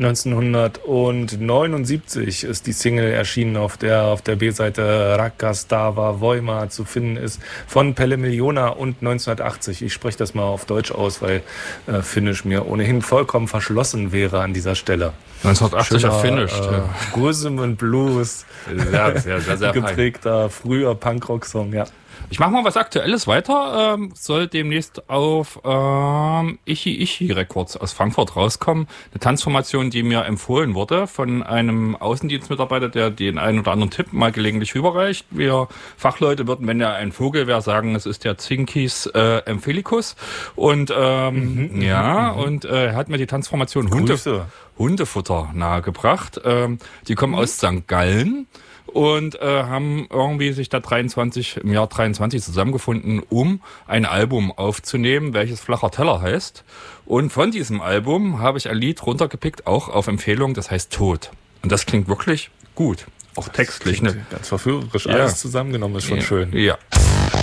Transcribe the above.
1979 ist die Single erschienen, auf der B-Seite Rakastava Voima zu finden ist, von Pelle Miljona, und 1980. Ich spreche das mal auf Deutsch aus, weil Finnisch mir ohnehin vollkommen verschlossen wäre an dieser Stelle. 1980er Finnisch. Rhythm and Blues, sehr geprägter, früher Punkrock-Song, ja. Ich mache mal was Aktuelles weiter. Soll demnächst auf Ichi Records aus Frankfurt rauskommen. Eine Tanzformation, die mir empfohlen wurde von einem Außendienstmitarbeiter, der den einen oder anderen Tipp mal gelegentlich rüberreicht. Wir Fachleute würden, wenn er ein Vogel wäre, sagen, es ist der Zinkis Amphilicus. Und er hat mir die Tanzformation Hundefutter nahegebracht. Die kommen aus St. Gallen. Und haben irgendwie sich da im Jahr 23 zusammengefunden, um ein Album aufzunehmen, welches Flacher Teller heißt. Und von diesem Album habe ich ein Lied runtergepickt, auch auf Empfehlung, das heißt Tod. Und das klingt wirklich gut, auch textlich. Ganz verführerisch, alles zusammengenommen ist schon schön. Ja.